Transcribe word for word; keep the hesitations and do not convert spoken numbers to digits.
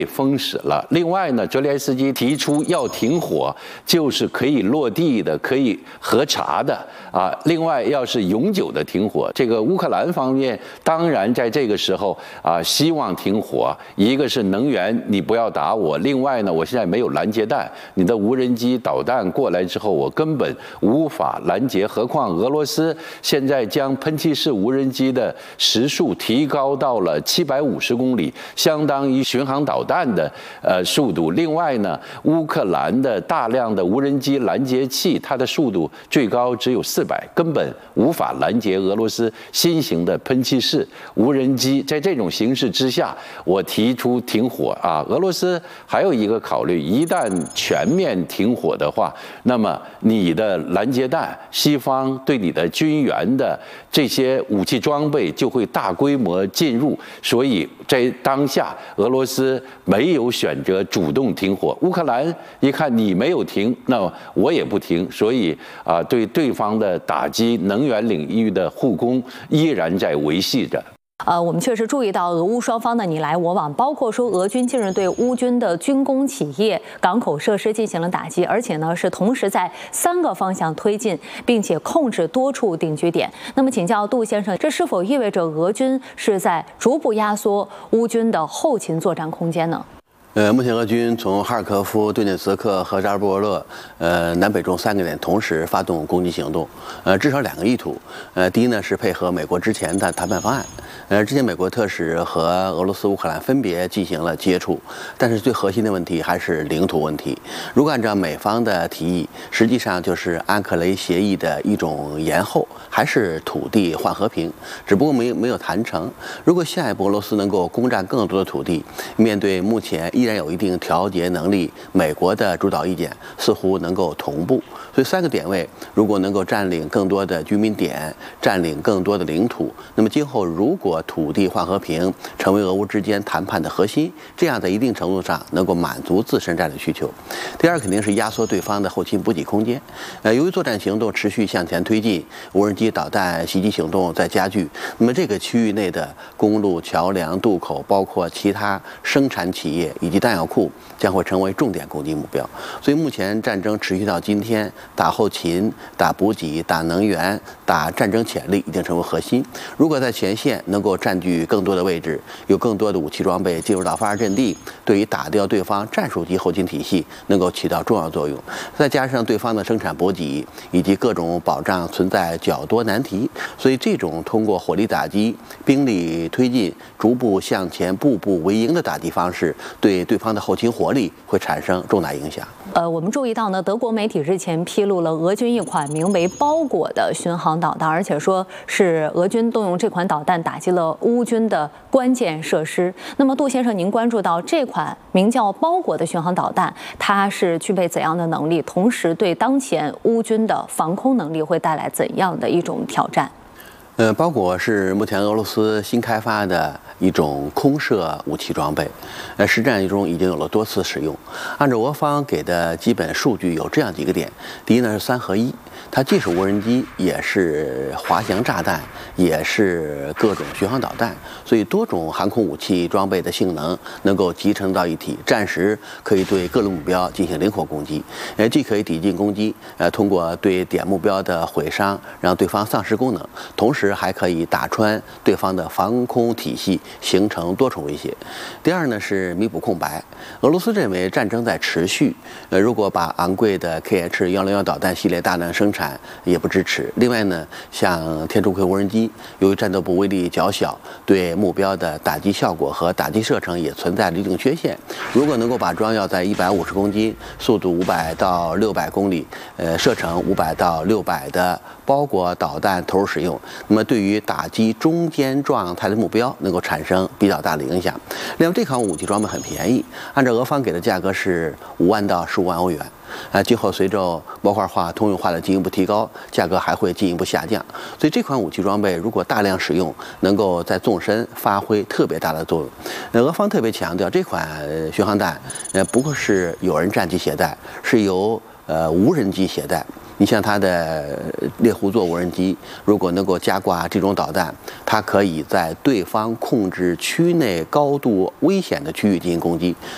封死了。另外呢，泽连斯基提出要停火，就是可以落地的、可以核查的啊。另外，要是永久的停火，这个乌克兰方面当然在这个时候啊，希望停火。一个是能源，你不要打我；另外呢，我现在没有拦截弹，你的无人机导弹过来之后，我根本无法拦截。何况俄罗斯现在将喷气式无人机的时速提高到了七百五十公里，相当于巡航导弹的呃速度。另外呢，乌克兰的大量的无人机拦截器，它的速度最高只有四百，根本无法拦截俄罗斯新型的喷气式无人机。在这种形势之下，我提出停火啊。俄罗斯还有一个考虑，一旦全面停火的话，那么你的拦截弹，西方对你的军援的这些武器装备就会大规模进入。所以在当下，俄罗斯没有选择主动停火。乌克兰一看你没有停，那我也不停，所以啊，对对方的打击，能源领域的护攻依然在维系着。 呃，我们确实注意到俄乌双方的你来我往，包括说俄军近日对乌军的军工企业、港口设施进行了打击，而且呢是同时在三个方向推进，并且控制多处定居点。那么，请教杜先生，这是否意味着俄军是在逐步压缩乌军的后勤作战空间呢？ 呃，目前俄军从哈尔科夫、顿涅茨克和扎波罗热，呃，南北中三个点同时发动攻击行动，呃，至少两个意图。呃，第一呢是配合美国之前的谈判方案，呃，之前美国特使和俄罗斯、乌克兰分别进行了接触，但是最核心的问题还是领土问题。如果按照美方的提议，实际上就是安克雷协议的一种延后，还是土地换和平，只不过没没有谈成。如果下一步俄罗斯能够攻占更多的土地，面对目前依然有一定调节能力，美国的主导意见似乎能够同步。所以三个点位如果能够占领更多的居民点，占领更多的领土，那么今后如果土地换和平成为俄乌之间谈判的核心，这样在一定程度上能够满足自身战略需求。第二肯定是压缩对方的后勤补给空间。呃，由于作战行动持续向前推进，无人机导弹袭击行动在加剧，那么这个区域内的公路、桥梁、渡口，包括其他生产企业以及弹药库将会成为重点攻击目标。所以目前战争持续到今天，打后勤、打补给、打能源、打战争潜力已经成为核心。如果在前线能够占据更多的位置，有更多的武器装备进入到发射阵地，对于打掉对方战术级后勤体系能够起到重要作用。再加上对方的生产补给以及各种保障存在较多难题，所以这种通过火力打击、兵力推进、逐步向前、步步为营的打击方式，对对方的后勤活力会产生重大影响。 呃，我们注意到呢，德国媒体日前披露了俄军一款名为“包裹”的巡航导弹，而且说是俄军动用这款导弹打击了乌军的关键设施。那么，杜先生，您关注到这款名叫“包裹”的巡航导弹，它是具备怎样的能力？同时，对当前乌军的防空能力会带来怎样的一种挑战？ 呃，包裹是目前俄罗斯新开发的一种空射武器装备，呃，实战中已经有了多次使用。按照俄方给的基本数据，有这样几个点：第一呢是三合一，它既是无人机，也是滑翔炸弹，也是各种巡航导弹，所以多种航空武器装备的性能能够集成到一体，战时可以对各类目标进行灵活攻击，呃，既可以抵近攻击，呃，通过对点目标的毁伤让对方丧失功能，同时还可以打穿对方的防空体系，形成多重威胁。第二呢是弥补空白，俄罗斯认为战争在持续，呃，如果把昂贵的 K H 一零一导弹系列大量生产也不支持。另外呢，像天竺葵无人机，由于战斗部威力较小，对目标的打击效果和打击射程也存在一定缺陷。如果能够把装药在一百五十公斤、速度五百到六百公里、呃，射程五百到六百的包裹导弹投入使用，那么对于打击中间状态的目标能够产生比较大的影响。另外，这款武器装备很便宜，按照俄方给的价格是五万到十五万欧元。啊，今后随着模块化、通用化的进一步提高，价格还会进一步下降。所以这款武器装备如果大量使用，能够在纵深发挥特别大的作用。那俄方特别强调，这款巡航弹，呃，不过是有人战机携带，是由呃无人机携带。你像它的猎户座无人机，如果能够加挂这种导弹，它可以在对方控制区内高度危险的区域进行攻击。